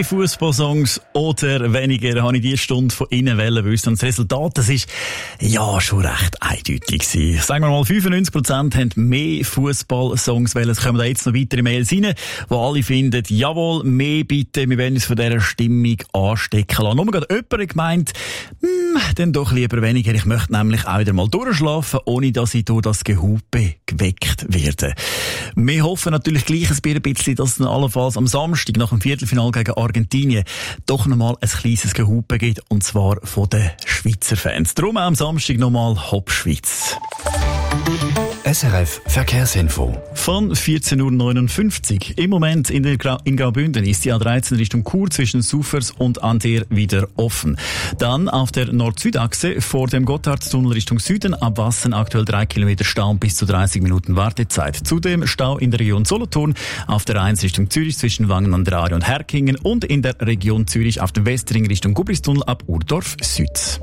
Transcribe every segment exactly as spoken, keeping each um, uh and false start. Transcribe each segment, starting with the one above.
Fußballsongs oder weniger, habe ich diese Stunde von Ihnen wissen. Und das Resultat, das ist ja schon recht eindeutig gewesen. Sagen wir mal, fünfundneunzig Prozent haben mehr Fußballsongs wollen. Es kommen da jetzt noch weitere Mails rein, wo alle finden, jawohl, mehr bitte, wir wollen uns von dieser Stimmung anstecken lassen. Nur gerade jemand hat gemeint, hm, dann doch lieber weniger. Ich möchte nämlich auch wieder mal durchschlafen, ohne dass ich durch das Gehupe geweckt werde. Wir hoffen natürlich gleich ein bisschen, dass es dann allenfalls am Samstag nach dem Viertelfinale gegen Argentinien doch nochmal ein kleines Gehupe gibt, und zwar von den Schweizer Fans. Darum auch am Samstag nochmal Hopp Schweiz. S R F Verkehrsinfo. Von vierzehn Uhr neunundfünfzig. Im Moment in, der Gra- in Graubünden ist die A dreizehn Richtung Chur zwischen Sufers und Anter wieder offen. Dann auf der Nord-Süd-Achse vor dem Gotthardtunnel Richtung Süden ab Wassen aktuell drei Kilometer Stau und bis zu dreißig Minuten Wartezeit. Zudem Stau in der Region Solothurn auf der eins Richtung Zürich zwischen Wangen an der Aare und Herkingen und in der Region Zürich auf dem Westring Richtung Gubristunnel ab Urdorf Süd.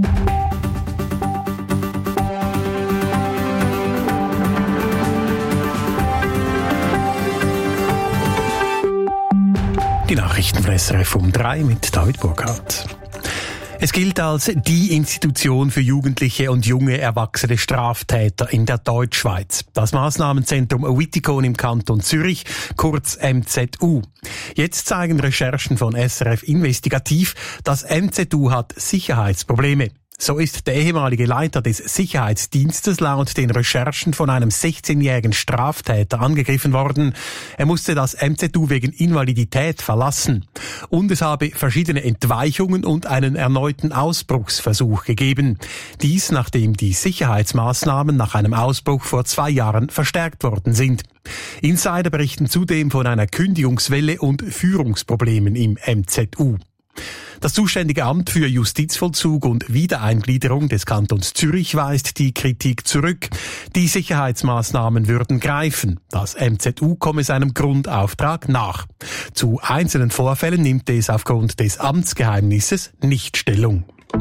Die Nachrichten von S R F um drei mit David Burkhardt. Es gilt als die Institution für jugendliche und junge erwachsene Straftäter in der Deutschschweiz. Das Massnahmenzentrum Wittikon im Kanton Zürich, kurz M Z U. Jetzt zeigen Recherchen von S R F Investigativ, das M Z U hat Sicherheitsprobleme. So ist der ehemalige Leiter des Sicherheitsdienstes laut den Recherchen von einem sechzehnjährigen Straftäter angegriffen worden. Er musste das M Z U wegen Invalidität verlassen. Und es habe verschiedene Entweichungen und einen erneuten Ausbruchsversuch gegeben. Dies, nachdem die Sicherheitsmaßnahmen nach einem Ausbruch vor zwei Jahren verstärkt worden sind. Insider berichten zudem von einer Kündigungswelle und Führungsproblemen im M Z U. Das zuständige Amt für Justizvollzug und Wiedereingliederung des Kantons Zürich weist die Kritik zurück. Die Sicherheitsmaßnahmen würden greifen. Das M Z U komme seinem Grundauftrag nach. Zu einzelnen Vorfällen nimmt es aufgrund des Amtsgeheimnisses nicht Stellung.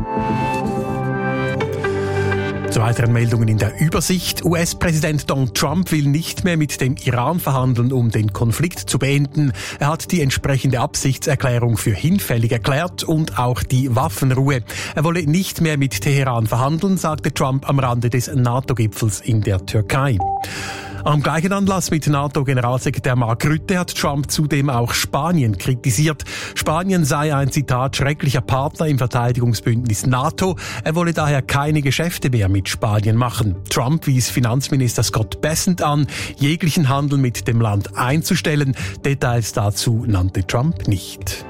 Zu weiteren Meldungen in der Übersicht. U S-Präsident Donald Trump will nicht mehr mit dem Iran verhandeln, um den Konflikt zu beenden. Er hat die entsprechende Absichtserklärung für hinfällig erklärt und auch die Waffenruhe. Er wolle nicht mehr mit Teheran verhandeln, sagte Trump am Rande des NATO-Gipfels in der Türkei. Am gleichen Anlass mit NATO-Generalsekretär Mark Rutte hat Trump zudem auch Spanien kritisiert. Spanien sei ein, Zitat, schrecklicher Partner im Verteidigungsbündnis NATO. Er wolle daher keine Geschäfte mehr mit Spanien machen. Trump wies Finanzminister Scott Bessent an, jeglichen Handel mit dem Land einzustellen. Details dazu nannte Trump nicht.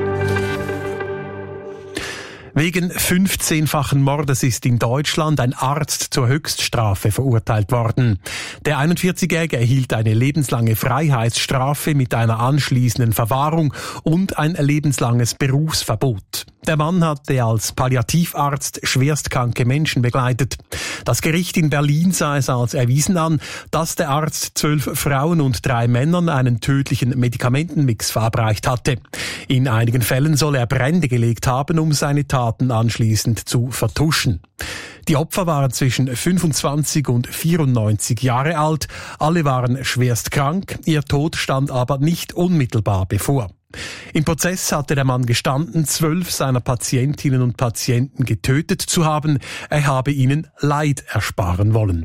Wegen fünfzehnfachen Mordes ist in Deutschland ein Arzt zur Höchststrafe verurteilt worden. Der einundvierzigjährige erhielt eine lebenslange Freiheitsstrafe mit einer anschließenden Verwahrung und ein lebenslanges Berufsverbot. Der Mann hatte als Palliativarzt schwerstkranke Menschen begleitet. Das Gericht in Berlin sah es als erwiesen an, dass der Arzt zwölf Frauen und drei Männern einen tödlichen Medikamentenmix verabreicht hatte. In einigen Fällen soll er Brände gelegt haben, um seine Taten anschließend zu vertuschen. Die Opfer waren zwischen fünfundzwanzig und vierundneunzig Jahre alt. Alle waren schwerst krank. Ihr Tod stand aber nicht unmittelbar bevor. Im Prozess hatte der Mann gestanden, zwölf seiner Patientinnen und Patienten getötet zu haben. Er habe ihnen Leid ersparen wollen.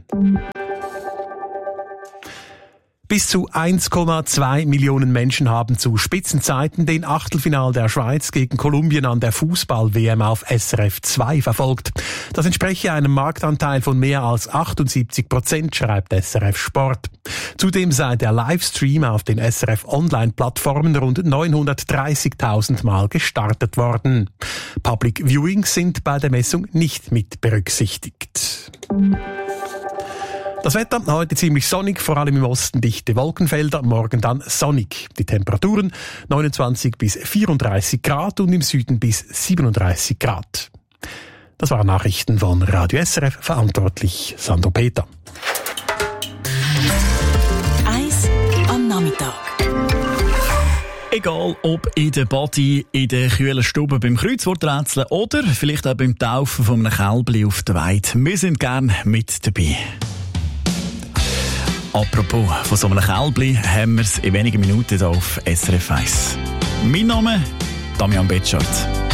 Bis zu eins Komma zwei Millionen Menschen haben zu Spitzenzeiten den Achtelfinal der Schweiz gegen Kolumbien an der Fußball-W M auf S R F zwei verfolgt. Das entspreche einem Marktanteil von mehr als achtundsiebzig Prozent, schreibt S R F Sport. Zudem sei der Livestream auf den S R F Online-Plattformen rund neunhundertdreißigtausend Mal gestartet worden. Public Viewings sind bei der Messung nicht mit berücksichtigt. Das Wetter heute ziemlich sonnig, vor allem im Osten dichte Wolkenfelder, morgen dann sonnig. Die Temperaturen neunundzwanzig bis vierunddreißig Grad und im Süden bis siebenunddreißig Grad. Das waren Nachrichten von Radio S R F, verantwortlich Sandro Peter. Eis am Nachmittag. Egal ob in der Body, in der kühlen Stube beim Kreuzworträtseln oder vielleicht auch beim Taufen von einem Kälbli auf der Weide. Wir sind gern mit dabei. Apropos von so einem Kälbli haben wir es in wenigen Minuten hier auf S R F eins. Mein Name, Damian Betschart.